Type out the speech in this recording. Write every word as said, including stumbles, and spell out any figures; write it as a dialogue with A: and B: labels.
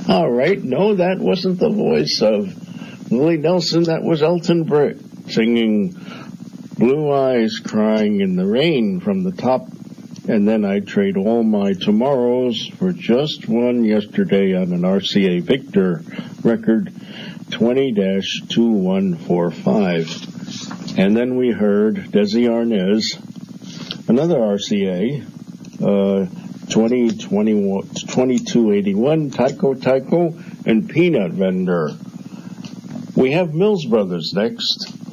A: All right, no, that wasn't the voice of Willie Nelson. That was Elton Britt singing Blue Eyes Crying in the Rain from the top. And then I'd trade all my tomorrows for just one yesterday on an R C A Victor record, twenty dash two one four five. And then we heard Desi Arnaz, another R C A, uh, twenty twenty-two eighty-one, Tycho Tycho, and Peanut Vendor. We have Mills Brothers next.